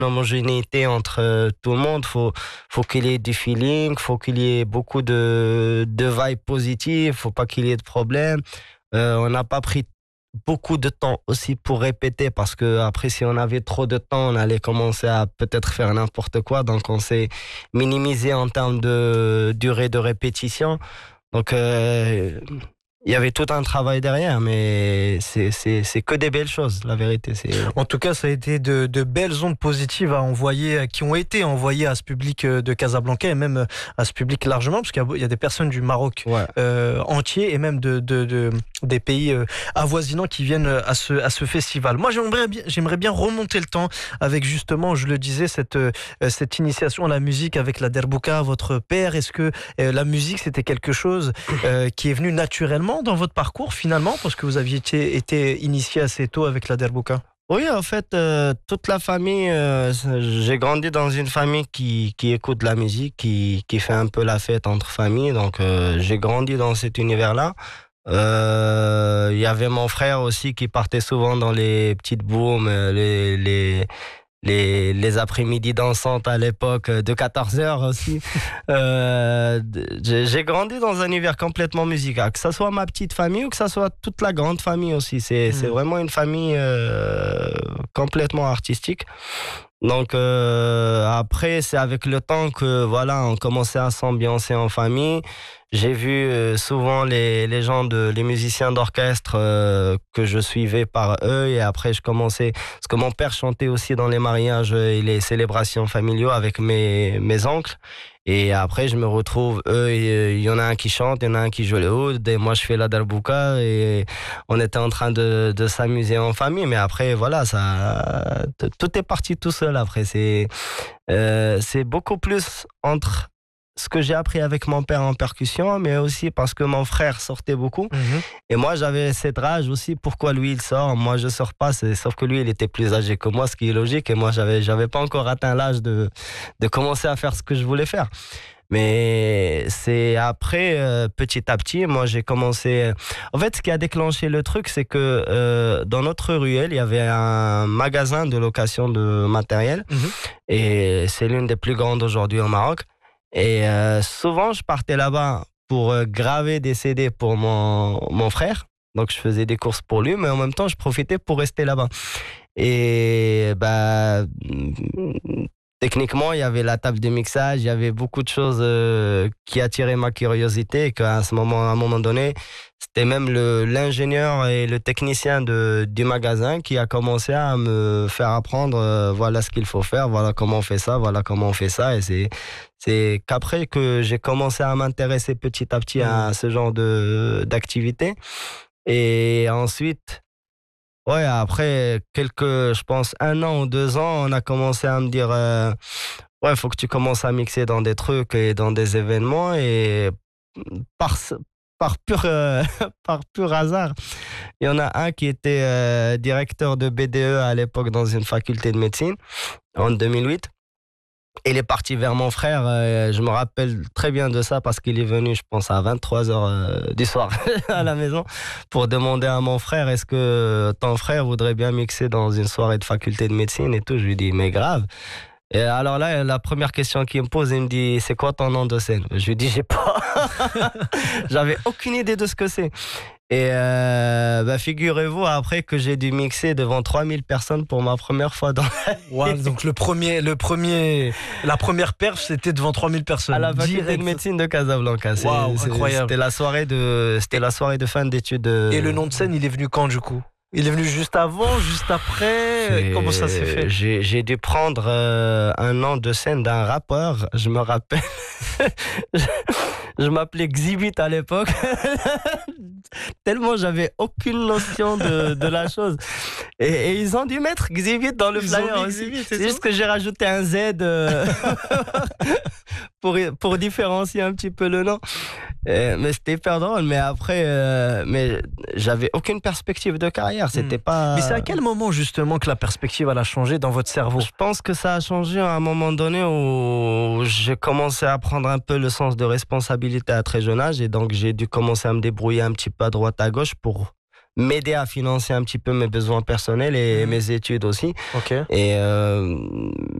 homogénéité entre tout le monde. Faut qu'il y ait du feeling, faut qu'il y ait beaucoup de vibes positives, faut pas qu'il y ait de problèmes. On n'a pas pris beaucoup de temps aussi pour répéter parce que après si on avait trop de temps on allait commencer à peut-être faire n'importe quoi, donc on s'est minimisé en termes de durée de répétition, donc il y avait tout un travail derrière, mais c'est que des belles choses, la vérité. En tout cas, ça a été de belles ondes positives à envoyer, qui ont été envoyées à ce public de Casablanca et même à ce public largement, parce qu'il y a des personnes du Maroc entier et même des pays avoisinants qui viennent à ce festival. Moi, j'aimerais bien remonter le temps avec justement, je le disais, cette initiation à la musique avec la derbouka, votre père. Est-ce que la musique, c'était quelque chose qui est venu naturellement dans votre parcours finalement, parce que vous aviez été initié assez tôt avec la derbouka? Oui, en fait, toute la famille, j'ai grandi dans une famille qui écoute de la musique, qui fait un peu la fête entre familles, donc j'ai grandi dans cet univers-là. Il y avait mon frère aussi qui partait souvent dans les petites booms, les après-midi dansantes à l'époque de 14h aussi. J'ai grandi dans un univers complètement musical, que ça soit ma petite famille ou que ça soit toute la grande famille aussi. C'est vraiment une famille complètement artistique. Donc après, c'est avec le temps que voilà, on commençait à s'ambiancer en famille. J'ai vu souvent les musiciens d'orchestre que je suivais par eux, et après je commençais, parce que mon père chantait aussi dans les mariages et les célébrations familiaux avec mes oncles. Et après, je me retrouve, eux, il y en a un qui chante, il y en a un qui joue le oud, et moi je fais la derbouka, et on était en train de s'amuser en famille. Mais après, voilà, tout est parti tout seul. Après, c'est beaucoup plus entre ce que j'ai appris avec mon père en percussion, mais aussi parce que mon frère sortait beaucoup. Et moi, j'avais cette rage aussi. Pourquoi lui, il sort? Moi, je sors pas. Sauf que lui, il était plus âgé que moi, ce qui est logique. Et moi, j'avais pas encore atteint l'âge de commencer à faire ce que je voulais faire. Mais c'est après, petit à petit, moi, j'ai commencé... En fait, ce qui a déclenché le truc, c'est que dans notre ruelle, il y avait un magasin de location de matériel. Et c'est l'une des plus grandes aujourd'hui au Maroc. Et souvent, je partais là-bas pour graver des CD pour mon frère. Donc, je faisais des courses pour lui, mais en même temps, je profitais pour rester là-bas. Et techniquement, il y avait la table de mixage, il y avait beaucoup de choses qui attiraient ma curiosité, et qu'à un moment donné, c'était même l'ingénieur et le technicien du magasin qui a commencé à me faire apprendre voilà ce qu'il faut faire, voilà comment on fait ça, voilà comment on fait ça. Et c'est qu'après que j'ai commencé à m'intéresser petit à petit à ce genre d'activité. Et ensuite... Ouais, après je pense 1 an ou 2 ans, on a commencé à me dire ouais, faut que tu commences à mixer dans des trucs et dans des événements. Et par pur par pur hasard, il y en a un qui était directeur de BDE à l'époque dans une faculté de médecine en 2008. Il est parti vers mon frère, je me rappelle très bien de ça parce qu'il est venu, je pense, à 23h du soir à la maison pour demander à mon frère, est-ce que ton frère voudrait bien mixer dans une soirée de faculté de médecine et tout. Je lui dis, mais grave. Et alors là, la première question qu'il me pose, il me dit, c'est quoi ton nom de scène? Je lui dis, j'ai pas. J'avais aucune idée de ce que c'est. Et figurez-vous après que j'ai dû mixer devant 3000 personnes pour ma première fois dans wow, donc la première perf, c'était devant 3000 personnes. À la faculté de médecine de Casablanca. Wow, incroyable. C'était la soirée de fin d'études. Et le nom de scène, il est venu quand du coup? Il est venu juste avant, juste après? Comment ça s'est fait? J'ai dû prendre un nom de scène d'un rappeur, je me rappelle. Je m'appelais Xzibit à l'époque. Tellement j'avais aucune notion de la chose. Et ils ont dû mettre Xzibit dans le flyer aussi. C'est juste que j'ai rajouté un Z pour différencier un petit peu le nom. Mais c'était hyper drôle. Mais après, mais j'avais aucune perspective de carrière. C'était pas... Mais c'est à quel moment justement que la perspective elle a changé dans votre cerveau? Je pense que ça a changé à un moment donné où j'ai commencé à prendre un peu le sens de responsabilité à très jeune âge, et donc j'ai dû commencer à me débrouiller un petit peu à droite à gauche pour m'aider à financer un petit peu mes besoins personnels et mes études aussi. Ok. Et